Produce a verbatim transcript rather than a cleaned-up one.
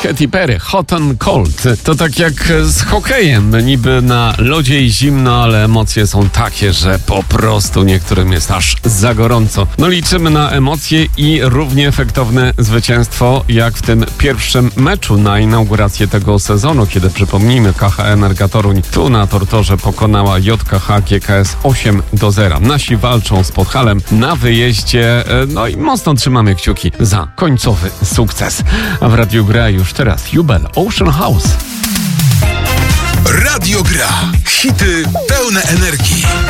Katy Perry, Hot and Cold. To tak jak z hokejem. Niby na lodzie i zimno, ale emocje są takie, że po prostu niektórym jest aż za gorąco. No liczymy na emocje i równie efektowne zwycięstwo jak w tym pierwszym meczu na inaugurację tego sezonu, kiedy przypomnijmy K H Energa Toruń tu na Tortorze pokonała J K H G K S osiem do zera. Nasi walczą z Podhalem na wyjeździe, no i mocno trzymamy kciuki za końcowy sukces. A w Radiu Gra już teraz Jubel, Ocean House. Radio Gra. Hity pełne energii.